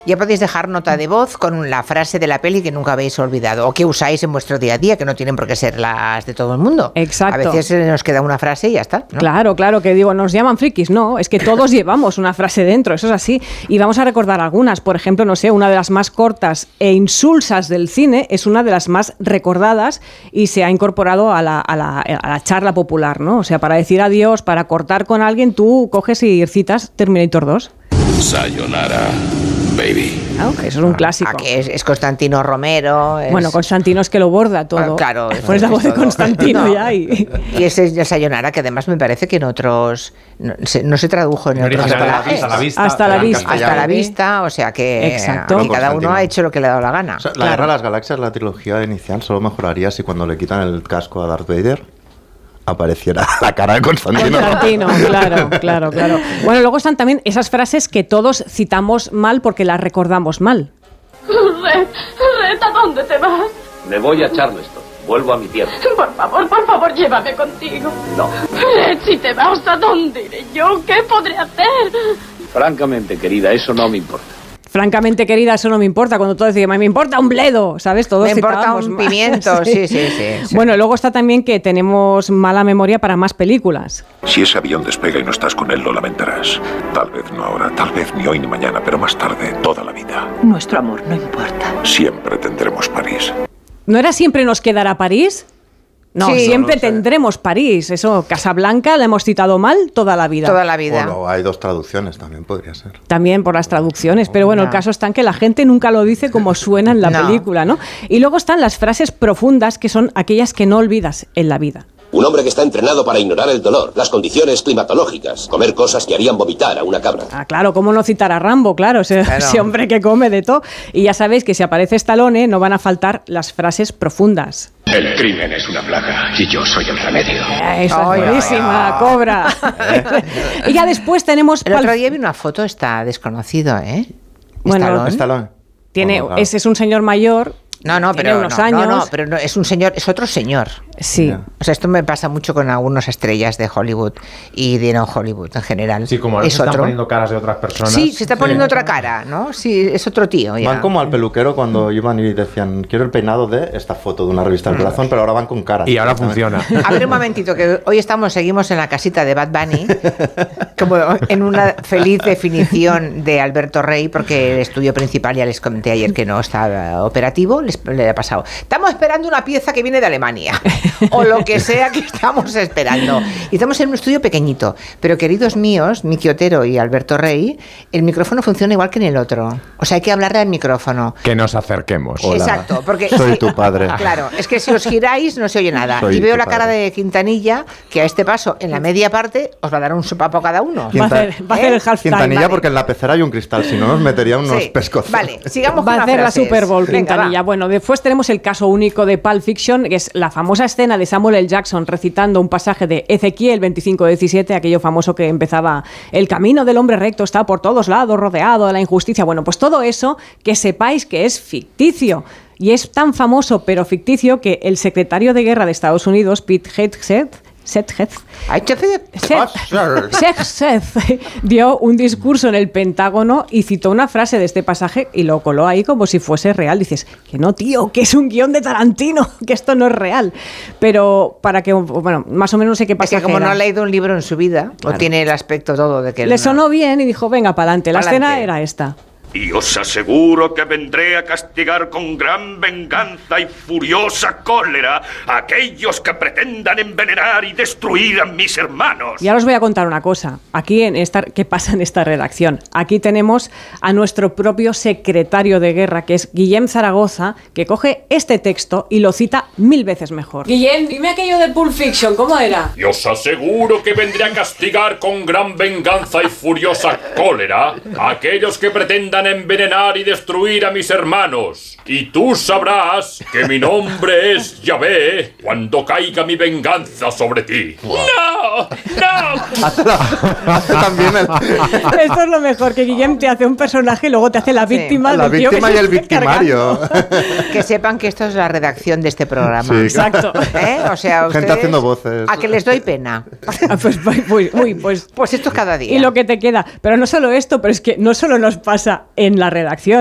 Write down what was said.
Ya podéis dejar nota de voz con la frase de la peli que nunca habéis olvidado o que usáis en vuestro día a día, que no tienen por qué ser las de todo el mundo. Exacto. A veces nos queda una frase y ya está, ¿no? Claro, que digo, nos llaman frikis. No, es que todos llevamos una frase dentro, eso es así. Y vamos a recordar algunas. Por ejemplo, no sé, una de las más cortas e insulsas del cine es una de las más recordadas y se ha incorporado a la charla popular, ¿no? O sea, para decir adiós, para cortar con alguien, tú coges y citas Terminator 2. Sayonara, baby. Eso es un clásico. Que es Constantino Romero. Bueno, Constantino es que lo borda todo. Claro. Pues la voz de Constantino no. ya. Y ese es Sayonara, que además me parece que en otros... No se tradujo en otros doblajes. Hasta la vista. O sea que exacto. Cada uno ha hecho lo que le ha dado la gana. O sea, la Guerra de las Galaxias, la trilogía inicial, solo mejoraría si cuando le quitan el casco a Darth Vader apareciera la cara de Constantino. Claro. Bueno, luego están también esas frases que todos citamos mal porque las recordamos mal. Red, ¿a dónde te vas? Me voy a Charleston. Vuelvo a mi tierra. Por favor, llévame contigo. No. Red, si te vas, ¿a dónde iré yo? ¿Qué podré hacer? Francamente, querida, eso no me importa. Francamente, querida, eso no me importa. Cuando todos decimos, me importa un bledo, ¿sabes? Todos me importa un pimiento, sí. Bueno, luego está también que tenemos mala memoria para más películas. Si ese avión despega y no estás con él, lo lamentarás. Tal vez no ahora, tal vez ni hoy ni mañana, pero más tarde, toda la vida. Nuestro amor no importa. Siempre tendremos París. ¿No era siempre nos quedará París? No, sí, siempre tendremos París. Eso, Casablanca la hemos citado mal toda la vida. Bueno, hay dos traducciones, también podría ser. También por las traducciones, pero bueno, el caso está en que la gente nunca lo dice como suena en la película, ¿no? Y luego están las frases profundas, que son aquellas que no olvidas en la vida. Un hombre que está entrenado para ignorar el dolor, las condiciones climatológicas, comer cosas que harían vomitar a una cabra. Ah, claro, ¿cómo no citar a Rambo? Claro, ese hombre que come de todo. Y ya sabéis que si aparece Stallone no van a faltar las frases profundas. El crimen es una plaga y yo soy el remedio. Esa es buenísima, Cobra. Y ya después tenemos... El otro día vi una foto, está desconocido, ¿eh? Bueno, Stallone. Ese es un señor mayor... pero es un señor, es otro señor. Sí. O sea, esto me pasa mucho con algunas estrellas de Hollywood y de no Hollywood en general. Sí, como se están poniendo caras de otras personas. Sí, se está poniendo otra cara, ¿no? Sí, es otro tío. Ya. Van como al peluquero cuando iban y decían, quiero el peinado de esta foto de una revista del corazón, pero ahora van con cara. Y ahora funciona. A ver un momentito, que hoy seguimos en la casita de Bad Bunny, como en una feliz definición de Alberto Rey, porque el estudio principal, ya les comenté ayer que no estaba operativo, le ha pasado. Estamos esperando una pieza que viene de Alemania, o lo que sea que estamos esperando. Y estamos en un estudio pequeñito, pero queridos míos, Miki Otero y Alberto Rey, el micrófono funciona igual que en el otro. O sea, hay que hablarle al micrófono. Que nos acerquemos. Hola. Exacto, porque soy tu padre. Claro, es que si os giráis no se oye nada. Soy y veo la tu cara padre. de Quintanilla, que a este paso, en la media parte, os va a dar un sopapo cada uno. Va a hacer el halftime. Quintanilla, porque en la pecera hay un cristal, si no nos metería unos pescozos. Vale, sigamos Va con a hacer la frases. Super Bowl, Venga, Quintanilla. va. Bueno, después tenemos el caso único de Pulp Fiction, que es la famosa escena de Samuel L. Jackson recitando un pasaje de Ezequiel 25:17, aquello famoso que empezaba: el camino del hombre recto está por todos lados, rodeado de la injusticia. Bueno, pues todo eso, que sepáis que es ficticio. Y es tan famoso, pero ficticio, que el secretario de Guerra de Estados Unidos, Pete Hegseth, dio un discurso en el Pentágono y citó una frase de este pasaje y lo coló ahí como si fuese real. Dices, que no, tío, que es un guión de Tarantino, que esto no es real. Pero para que, bueno, más o menos no sé qué pasa. Es que como no ha leído un libro en su vida, claro, o tiene el aspecto todo de que... Le sonó bien y dijo, venga, pa'lante. La escena era esta. Y os aseguro que vendré a castigar con gran venganza y furiosa cólera a aquellos que pretendan envenenar y destruir a mis hermanos. Y ahora os voy a contar una cosa. Aquí, ¿qué pasa en esta redacción? Aquí tenemos a nuestro propio secretario de guerra, que es Guillem Zaragoza, que coge este texto y lo cita 1000 veces mejor. Guillem, dime aquello de Pulp Fiction, ¿cómo era? Y os aseguro que vendré a castigar con gran venganza y furiosa cólera a aquellos que pretendan envenenar y destruir a mis hermanos. Y tú sabrás que mi nombre es Yahvé cuando caiga mi venganza sobre ti. Wow. ¡No! ¡No! Hace también Esto es lo mejor, que Guillem te hace un personaje y luego te hace la víctima. La víctima y el victimario. Que sepan que esto es la redacción de este programa. Sí, exacto. O sea, ustedes, gente haciendo voces. A que les doy pena. Pues esto es cada día. Y lo que te queda. Pero no solo esto, pero es que no solo nos pasa en la redacción.